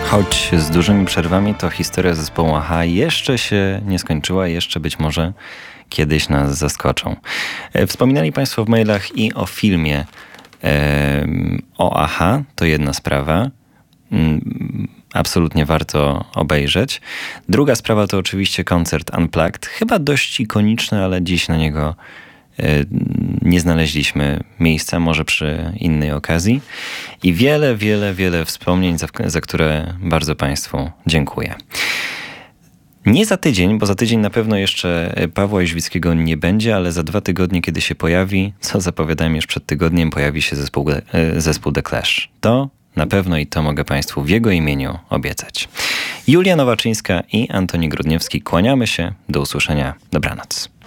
Choć z dużymi przerwami, to historia zespołu a-ha jeszcze się nie skończyła, jeszcze być może kiedyś nas zaskoczą. Wspominali Państwo w mailach i o filmie o a-ha, to jedna sprawa. Absolutnie warto obejrzeć. Druga sprawa to oczywiście koncert Unplugged. Chyba dość ikoniczny, ale dziś na niego nie znaleźliśmy miejsca, może przy innej okazji. I wiele wspomnień, za które bardzo Państwu dziękuję. Nie za tydzień, bo za tydzień na pewno jeszcze Pawła Jóźwickiego nie będzie, ale za 2 tygodnie, kiedy się pojawi, co zapowiadałem już przed tygodniem, pojawi się zespół The Clash. To na pewno i to mogę Państwu w jego imieniu obiecać. Julia Nowaczyńska i Antoni Grudniewski, kłaniamy się. Do usłyszenia. Dobranoc.